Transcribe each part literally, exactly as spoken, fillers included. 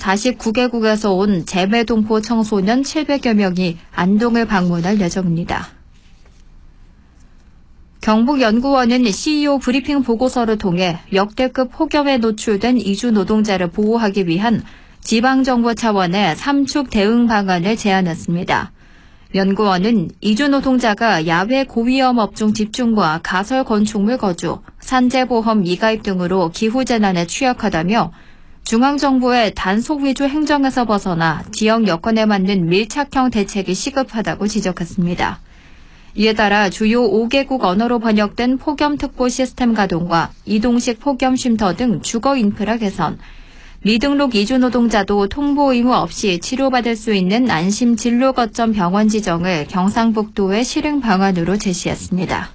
사십구 개국에서 온 재외동포 청소년 칠백여 명이 안동을 방문할 예정입니다. 경북연구원은 씨이오 브리핑 보고서를 통해 역대급 폭염에 노출된 이주 노동자를 보호하기 위한 지방정부 차원의 삼축 대응 방안을 제안했습니다. 연구원은 이주 노동자가 야외 고위험 업종 집중과 가설 건축물 거주, 산재보험 미가입 등으로 기후재난에 취약하다며 중앙정부의 단속 위주 행정에서 벗어나 지역 여건에 맞는 밀착형 대책이 시급하다고 지적했습니다. 이에 따라 주요 오 개국 언어로 번역된 폭염특보 시스템 가동과 이동식 폭염 쉼터 등 주거 인프라 개선, 미등록 이주 노동자도 통보 의무 없이 치료받을 수 있는 안심 진료 거점 병원 지정을 경상북도의 실행 방안으로 제시했습니다.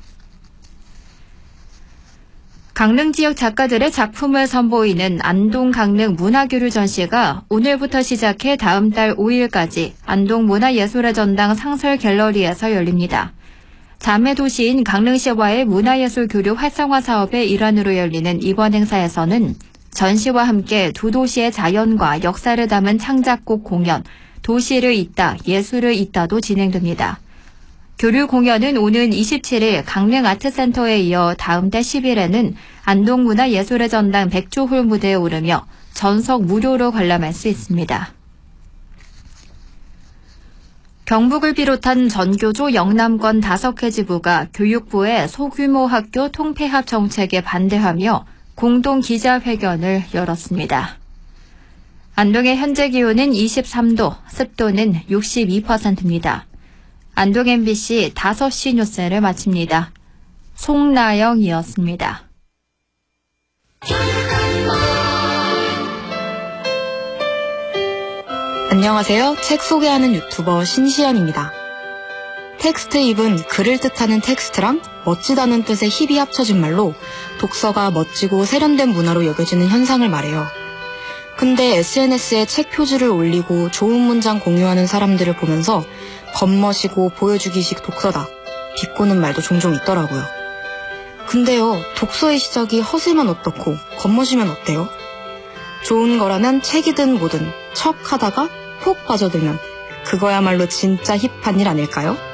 강릉 지역 작가들의 작품을 선보이는 안동 강릉 문화교류 전시가 오늘부터 시작해 다음 달 오 일까지 안동 문화예술의 전당 상설 갤러리에서 열립니다. 자매 도시인 강릉시와의 문화예술 교류 활성화 사업의 일환으로 열리는 이번 행사에서는 전시와 함께 두 도시의 자연과 역사를 담은 창작곡 공연, 도시를 잇다, 예술을 잇다도 진행됩니다. 교류 공연은 오는 이십칠 일 강릉 아트센터에 이어 다음 달 십 일에는 안동문화예술의 전당 백조홀 무대에 오르며 전석 무료로 관람할 수 있습니다. 경북을 비롯한 전교조 영남권 다섯 개 지부가 교육부의 소규모 학교 통폐합 정책에 반대하며 공동 기자회견을 열었습니다. 안동의 현재 기온은 이십삼 도, 습도는 육십이 퍼센트입니다. 안동 엠비씨 다섯 시 뉴스를 마칩니다. 송나영이었습니다. 안녕하세요. 책 소개하는 유튜버 신시연입니다. 텍스트입은 글을 뜻하는 텍스트랑 멋지다는 뜻의 힙이 합쳐진 말로 독서가 멋지고 세련된 문화로 여겨지는 현상을 말해요. 근데 에스엔에스에 책 표지를 올리고 좋은 문장 공유하는 사람들을 보면서 겉멋이고 보여주기식 독서다, 비꼬는 말도 종종 있더라고요. 근데요, 독서의 시작이 허세면 어떻고 겉멋이면 어때요? 좋은 거라면 책이든 뭐든 척 하다가 푹 빠져들면 그거야말로 진짜 힙한 일 아닐까요?